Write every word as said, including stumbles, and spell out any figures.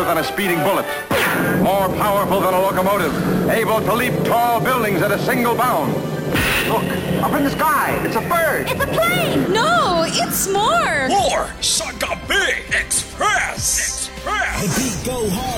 than a speeding bullet, more powerful than a locomotive, able to leap tall buildings at a single bound. Look, up in the sky, it's a bird. It's a plane. No, it's more. More Shaka Big Express. Express. The beat go hard.